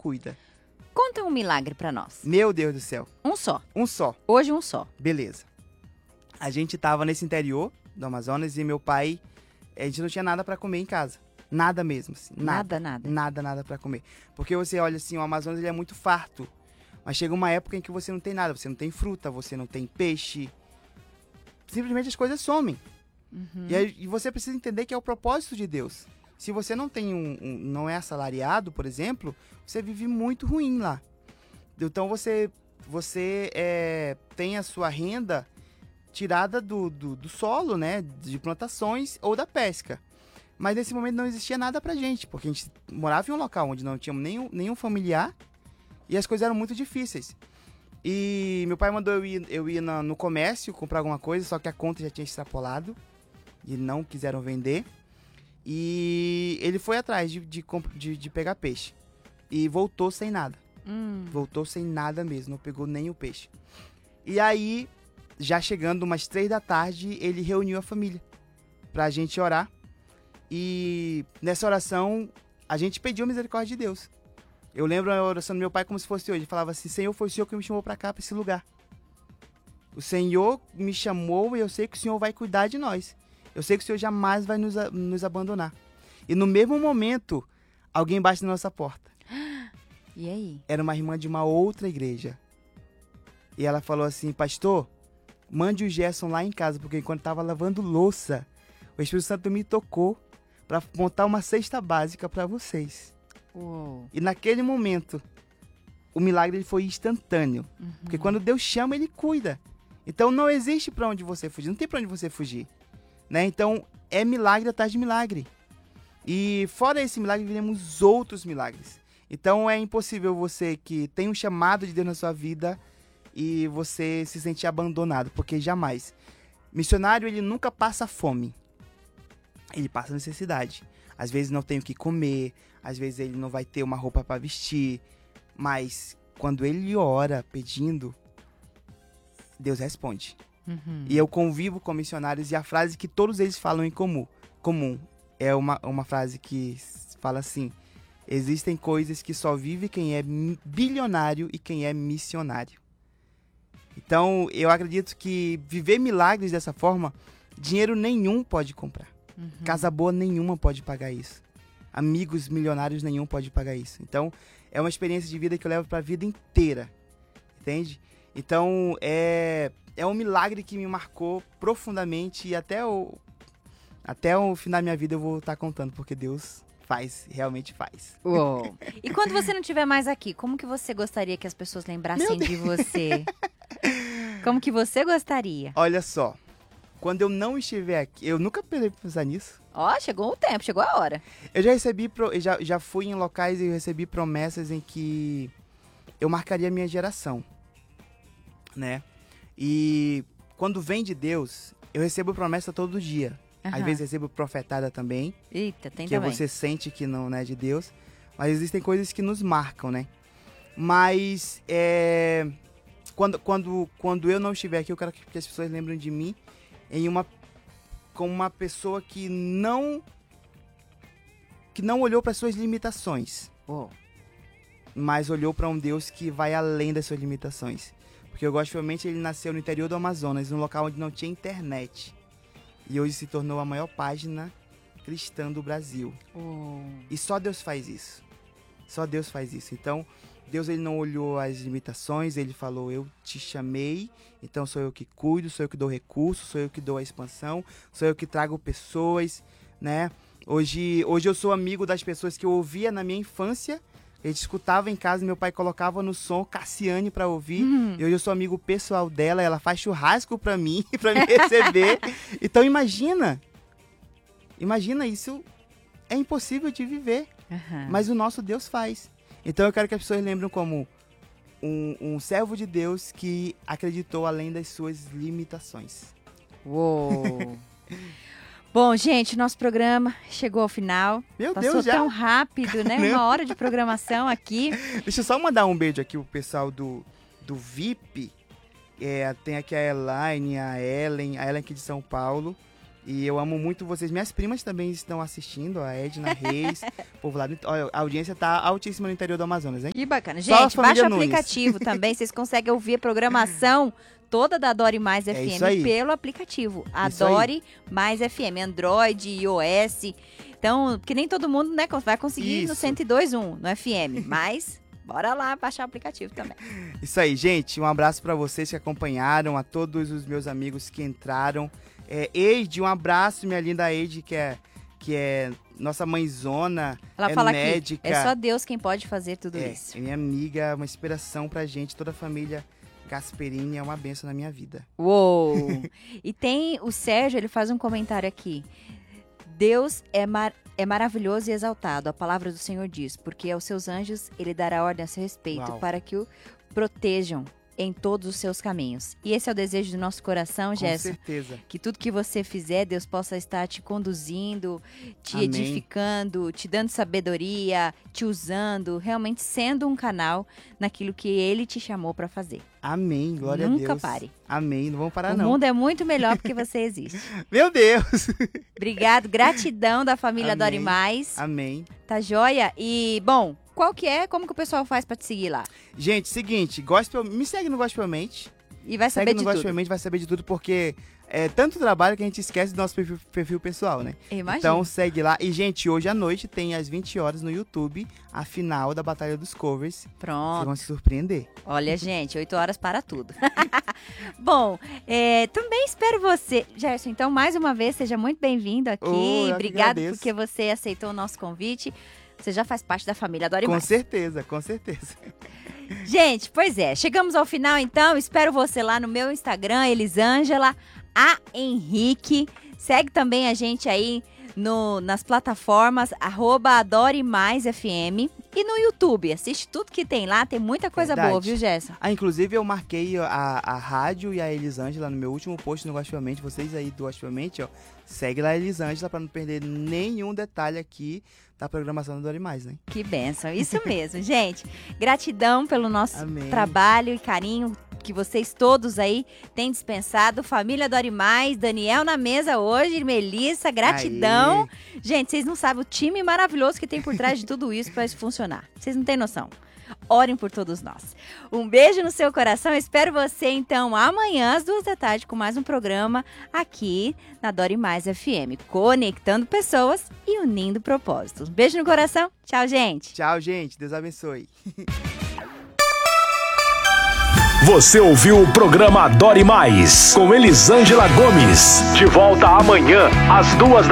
cuida. Conta um milagre pra nós. Meu Deus do céu. Um só. Um só. Hoje um só. Beleza. A gente tava nesse interior do Amazonas e meu pai, a gente não tinha nada pra comer em casa. Nada mesmo, assim. Nada. Nada pra comer. Porque você olha assim, o Amazonas ele é muito farto. Mas chega uma época em que você não tem nada. Você não tem fruta, você não tem peixe. Simplesmente as coisas somem. E você precisa entender que é o propósito de Deus. Se você não tem não é assalariado, por exemplo, você vive muito ruim lá. Então você tem a sua renda tirada do solo, né? De plantações ou da pesca. Mas nesse momento não existia nada pra gente, porque a gente morava em um local onde não tínhamos nenhum familiar e as coisas eram muito difíceis. E meu pai mandou eu ir no comércio comprar alguma coisa, só que a conta já tinha extrapolado e não quiseram vender. E ele foi atrás de pegar peixe e voltou sem nada. Voltou sem nada mesmo, não pegou nem o peixe. E aí, já chegando umas 3 da tarde, ele reuniu a família pra gente orar. E nessa oração, a gente pediu misericórdia de Deus. Eu lembro a oração do meu pai como se fosse hoje. Ele falava assim: Senhor, foi o Senhor que me chamou pra cá, pra esse lugar. O Senhor me chamou e eu sei que o Senhor vai cuidar de nós. Eu sei que o Senhor jamais vai nos abandonar. E no mesmo momento, alguém bate na nossa porta. E aí? Era uma irmã de uma outra igreja. E ela falou assim: pastor, mande o Gerson lá em casa, porque enquanto estava lavando louça, o Espírito Santo me tocou para montar uma cesta básica para vocês. Uou. E naquele momento, o milagre ele foi instantâneo. Porque quando Deus chama, ele cuida. Então não existe para onde você fugir, não tem para onde você fugir. Né? Então é milagre atrás de milagre. E fora esse milagre, viremos outros milagres. Então é impossível você que tem um chamado de Deus na sua vida e você se sentir abandonado, porque jamais. Missionário, ele nunca passa fome. Ele passa necessidade. Às vezes não tem o que comer, às vezes ele não vai ter uma roupa para vestir, mas quando ele ora pedindo, Deus responde. E eu convivo com missionários e a frase que todos eles falam em comum é uma frase que fala assim: existem coisas que só vive quem é bilionário e quem é missionário. Então, eu acredito que viver milagres dessa forma, dinheiro nenhum pode comprar. Casa boa nenhuma pode pagar isso. Amigos milionários nenhum pode pagar isso. Então, é uma experiência de vida que eu levo para a vida inteira. Entende? Então, é um milagre que me marcou profundamente e até o final da minha vida eu vou estar contando, porque Deus realmente faz. Uou. E quando você não estiver mais aqui, como que você gostaria que as pessoas lembrassem de você? Como que você gostaria? Olha só, quando eu não estiver aqui, eu nunca parei pra pensar nisso. Ó, chegou o tempo, chegou a hora. Eu já recebi, já fui em locais e recebi promessas em que eu marcaria a minha geração, né? E quando vem de Deus, eu recebo promessa todo dia. Às vezes recebo profetada também. Eita, tem que também. Você sente que não é de Deus. Mas existem coisas que nos marcam, né? Mas quando eu não estiver aqui, eu quero que as pessoas lembrem de mim como uma pessoa que não olhou para suas limitações. Mas olhou para um Deus que vai além das suas limitações. Porque o Gospel Mente, ele nasceu no interior do Amazonas, num local onde não tinha internet. E hoje se tornou a maior página cristã do Brasil. E só Deus faz isso. Só Deus faz isso. Então, Deus ele não olhou as limitações, ele falou: eu te chamei, então sou eu que cuido, sou eu que dou recursos, sou eu que dou a expansão, sou eu que trago pessoas, né? Hoje eu sou amigo das pessoas que eu ouvia na minha infância. A gente escutava em casa, meu pai colocava no som Cassiane pra ouvir. E hoje eu sou amigo pessoal dela, ela faz churrasco pra mim, pra me receber. Então imagina, isso é impossível de viver, mas o nosso Deus faz. Então eu quero que as pessoas lembrem como um servo de Deus que acreditou além das suas limitações. Uou! Bom, gente, nosso programa chegou ao final. Meu Passou Deus, já? tão rápido, né? Uma hora de programação aqui. Deixa eu só mandar um beijo aqui pro pessoal do VIP. Tem aqui a Elaine, a Ellen aqui de São Paulo. E eu amo muito vocês. Minhas primas também estão assistindo, a Edna Reis, o povo lá. Olha, a audiência tá altíssima no interior do Amazonas, hein? Que bacana. Só a Gente, família baixa o Nunes. aplicativo também. Vocês conseguem ouvir a programação toda da Adore Mais É isso FM aí. pelo aplicativo. Isso aí. Adore Mais FM. Android, iOS. Então, porque nem todo mundo, né, vai conseguir no Isso. 102.1, no FM. Mas, bora lá baixar o aplicativo também. Isso aí, gente. Um abraço pra vocês que acompanharam, a todos os meus amigos que entraram. Eide, um abraço, minha linda Eide, que é nossa mãezona, Ela é fala médica. que é só Deus quem pode fazer tudo É isso. minha amiga, uma inspiração pra gente, toda a família Gasperini é uma bênção na minha vida. Uou! E tem o Sérgio, ele faz um comentário aqui. Deus é maravilhoso e exaltado, a palavra do Senhor diz, porque aos seus anjos ele dará ordem a seu respeito, Uau. para que o protejam em todos os seus caminhos. E esse é o desejo do nosso coração, Com Gerson. certeza. Que tudo que você fizer, Deus possa estar te conduzindo, te Amém. edificando, te dando sabedoria, te usando, realmente sendo um canal naquilo que Ele te chamou para fazer. Amém, glória a Deus. Nunca pare. Amém, não vamos parar O não. mundo é muito melhor porque você existe. Meu Deus. Obrigado, gratidão da família Amém. Adore Mais. Amém. Tá joia? E, bom, qual que é? Como que o pessoal faz pra te seguir lá? Gente, seguinte, me segue no Gospelmente. E vai saber Segue de no tudo. Gospelmente, vai saber de tudo, porque é tanto trabalho que a gente esquece do nosso perfil pessoal, né? Imagina. Então segue lá. E, gente, hoje à noite tem às 20 horas no YouTube a final da Batalha dos Covers. Vocês Pronto. vão se surpreender. Olha, gente, 8 horas para tudo. Bom, também espero você. Gerson, então, mais uma vez, seja muito bem-vindo aqui. Oh, eu que Obrigado agradeço. porque você aceitou o nosso convite. Você já faz parte da família Adore Com Mais. certeza, com certeza. Gente, pois é, chegamos ao final então. Espero você lá no meu Instagram, Elisângela A. Henrique. Segue também a gente aí nas plataformas @AdoreMaisFM e no YouTube. Assiste tudo que tem lá, tem muita coisa Verdade. boa, viu, Gerson? Inclusive eu marquei a rádio e a Elisângela no meu último post no Gospelmente. Vocês aí do Gospelmente, ó, segue lá a Elisângela pra não perder nenhum detalhe aqui da programação do Adore Mais, né? Que bênção, isso mesmo, gente. Gratidão pelo nosso Amém. trabalho e carinho que vocês todos aí têm dispensado. Família Adore Mais, Daniel na mesa hoje, Melissa, gratidão. Aê. Gente, vocês não sabem o time maravilhoso que tem por trás de tudo isso para isso funcionar. Vocês não têm noção. Orem por todos nós. Um beijo no seu coração. Espero você, então, amanhã, às 14h, com mais um programa aqui na Adore Mais FM. Conectando pessoas e unindo propósitos. Beijo no coração. Tchau, gente. Tchau, gente. Deus abençoe. Você ouviu o programa Adore Mais, com Elisângela Gomes. De volta amanhã, às 2h.